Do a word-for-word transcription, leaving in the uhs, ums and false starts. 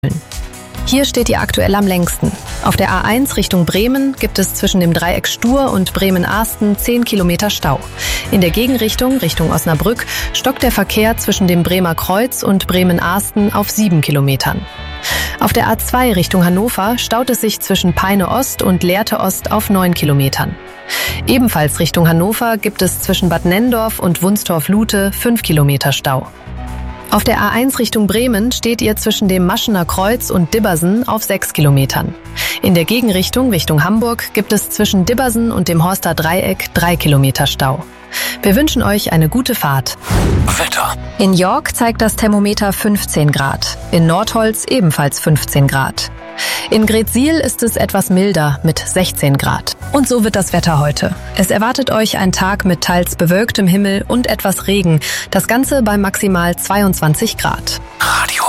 Hier steht ihr aktuell am längsten. Auf der A eins Richtung Bremen gibt es zwischen dem Dreieck Stur und Bremen-Arsten zehn Kilometer Stau. In der Gegenrichtung, Richtung Osnabrück, stockt der Verkehr zwischen dem Bremer Kreuz und Bremen-Arsten auf sieben Kilometern. Auf der A zwei Richtung Hannover staut es sich zwischen Peine Ost und Lehrte Ost auf neun Kilometern. Ebenfalls Richtung Hannover gibt es zwischen Bad Nenndorf und Wunstorf-Lute fünf Kilometer Stau. Auf der A eins Richtung Bremen steht ihr zwischen dem Maschener Kreuz und Dibbersen auf sechs Kilometern. In der Gegenrichtung Richtung Hamburg gibt es zwischen Dibbersen und dem Horster Dreieck drei Kilometer Stau. Wir wünschen euch eine gute Fahrt. Wetter. In York zeigt das Thermometer fünfzehn Grad, in Nordholz ebenfalls fünfzehn Grad. In Greetsiel ist es etwas milder mit sechzehn Grad. Und so wird das Wetter heute. Es erwartet euch ein Tag mit teils bewölktem Himmel und etwas Regen. Das Ganze bei maximal zweiundzwanzig Grad. Radio